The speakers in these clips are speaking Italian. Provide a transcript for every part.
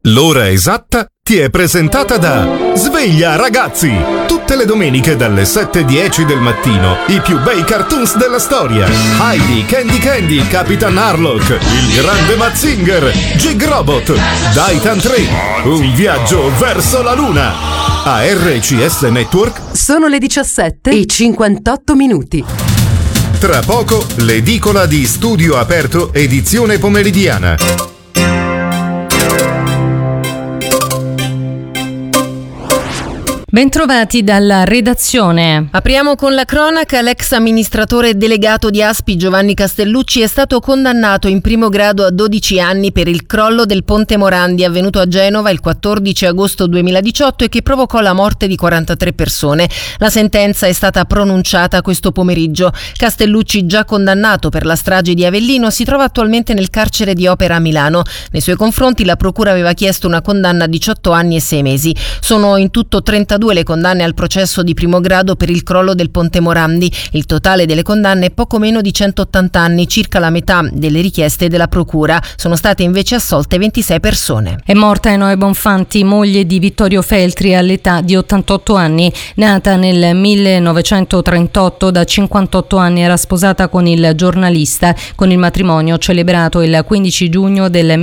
L'ora esatta ti è presentata da Sveglia Ragazzi! Tutte le domeniche dalle 7:10 del mattino i più bei cartoons della storia. Heidi, Candy Candy, Capitan Harlock, il grande Mazinger, Jig Robot, Daitan 3, un viaggio verso la luna. A RCS Network sono le 17:58. Tra poco l'edicola di Studio Aperto edizione pomeridiana. Bentrovati dalla redazione. Apriamo con la cronaca. L'ex amministratore delegato di Aspi Giovanni Castellucci è stato condannato in primo grado a 12 anni per il crollo del ponte Morandi avvenuto a Genova il 14 agosto 2018 e che provocò la morte di 43 persone. La sentenza è stata pronunciata questo pomeriggio. Castellucci, già condannato per la strage di Avellino, si trova attualmente nel carcere di Opera a Milano. Nei suoi confronti la procura aveva chiesto una condanna a 18 anni e 6 mesi. Sono in tutto 32 le condanne al processo di primo grado per il crollo del ponte Morandi. Il totale delle condanne è poco meno di 180 anni, circa la metà delle richieste della procura. Sono state invece assolte 26 persone. È morta Enoe Bonfanti, moglie di Vittorio Feltri, all'età di 88 anni. Nata nel 1938, da 58 anni era sposata con il giornalista, con il matrimonio celebrato il 15 giugno del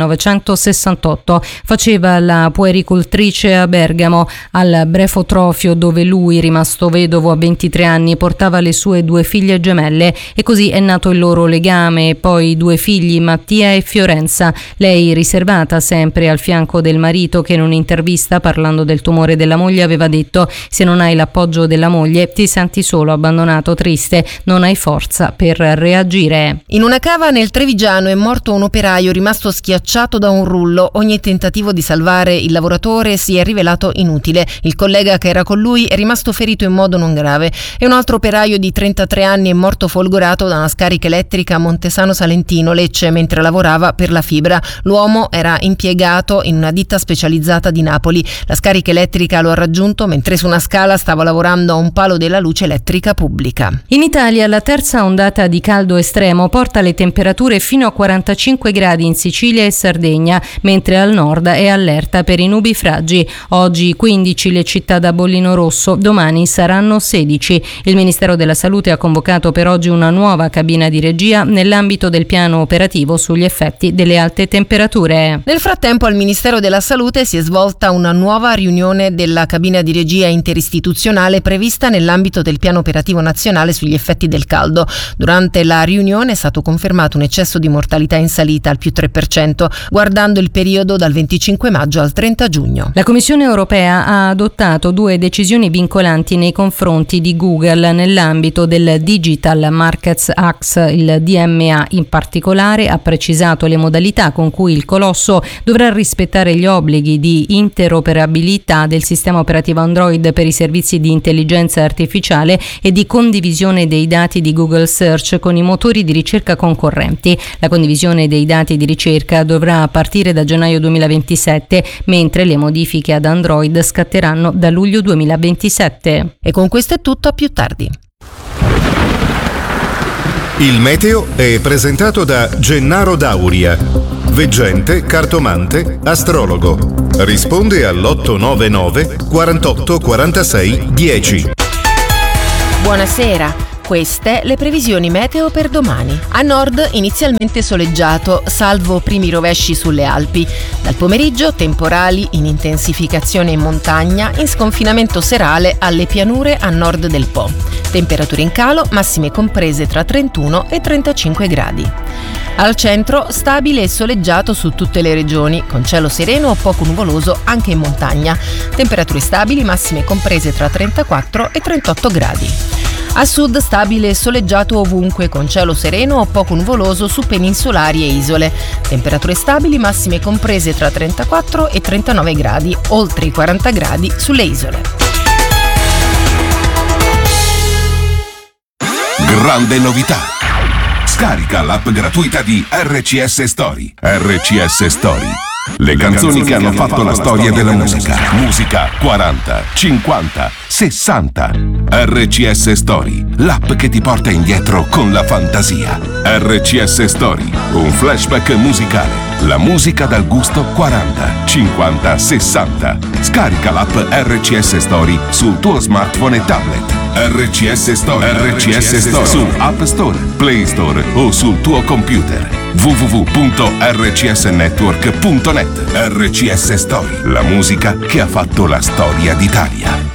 1968. Faceva la puericoltrice a Bergamo, al Brefotrofio, dove lui, rimasto vedovo a 23 anni, portava le sue 2 figlie gemelle, e così è nato il loro legame. Poi 2 figli, Mattia e Fiorenza. Lei riservata, sempre al fianco del marito, che in un'intervista, parlando del tumore della moglie, aveva detto: se non hai l'appoggio della moglie ti senti solo, abbandonato, triste, non hai forza per reagire. In una cava nel Trevigiano è morto un operaio rimasto schiacciato da un rullo. Ogni tentativo di salvare il lavoratore si è rivelato inutile. Il collega che era con lui è rimasto ferito in modo non grave, e un altro operaio di 33 anni è morto folgorato da una scarica elettrica a Montesano Salentino, Lecce, mentre lavorava per la fibra. L'uomo era impiegato in una ditta specializzata di Napoli. La scarica elettrica lo ha raggiunto mentre su una scala stava lavorando a un palo della luce elettrica pubblica. In Italia la terza ondata di caldo estremo porta le temperature fino a 45 gradi in Sicilia e Sardegna, mentre al nord è allerta per i nubifragi. Oggi 15 le città da bollino rosso, domani saranno 16. Il Ministero della Salute ha convocato per oggi una nuova cabina di regia nell'ambito del piano operativo sugli effetti delle alte temperature. Nel frattempo al Ministero della Salute si è svolta una nuova riunione della cabina di regia interistituzionale prevista nell'ambito del piano operativo nazionale sugli effetti del caldo. Durante la riunione è stato confermato un eccesso di mortalità in salita al più 3%, guardando il periodo dal 25 maggio al 30 giugno. La Commissione europea ha adottato 2 decisioni vincolanti nei confronti di Google nell'ambito del Digital Markets Act. Il DMA in particolare ha precisato le modalità con cui il colosso dovrà rispettare gli obblighi di interoperabilità del sistema operativo Android per i servizi di intelligenza artificiale e di condivisione dei dati di Google Search con i motori di ricerca concorrenti. La condivisione dei dati di ricerca dovrà partire da gennaio 2027, mentre le modifiche ad Android scatteranno da luglio 2027. E con questo è tutto, a più tardi. Il meteo è presentato da Gennaro Dauria, veggente, cartomante, astrologo. Risponde all'899 48 46 10. Buonasera. Queste le previsioni meteo per domani. A nord inizialmente soleggiato, salvo primi rovesci sulle Alpi. Dal pomeriggio temporali in intensificazione in montagna, in sconfinamento serale alle pianure a nord del Po. Temperature in calo, massime comprese tra 31 e 35 gradi. Al centro stabile e soleggiato su tutte le regioni, con cielo sereno o poco nuvoloso anche in montagna. Temperature stabili, massime comprese tra 34 e 38 gradi. A sud stabile e soleggiato ovunque, con cielo sereno o poco nuvoloso su peninsulari e isole. Temperature stabili, massime comprese tra 34 e 39 gradi, oltre i 40 gradi sulle isole. Grande novità! Scarica l'app gratuita di RCS Story. RCS Story. Le canzoni che hanno fatto la storia della musica. Musica 40, 50, 60. RCS Story, l'app che ti porta indietro con la fantasia. RCS Story, un flashback musicale. La musica dal gusto 40, 50, 60. Scarica l'app RCS Story sul tuo smartphone e tablet. RCS Story, RCS Story su App Store, Play Store o sul tuo computer. www.rcsnetwork.net. RCS Story, la musica che ha fatto la storia d'Italia.